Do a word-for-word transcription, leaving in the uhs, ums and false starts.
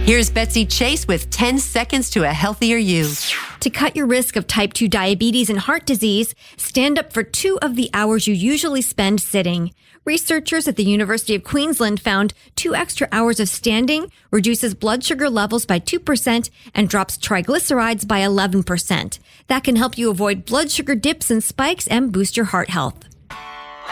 Here's Betsy Chase with ten seconds to a healthier you. To cut your risk of type two diabetes and heart disease, stand up for two of the hours you usually spend sitting. Researchers at the University of Queensland found two extra hours of standing reduces blood sugar levels by two percent and drops triglycerides by eleven percent. That can help you avoid blood sugar dips and spikes and boost your heart health.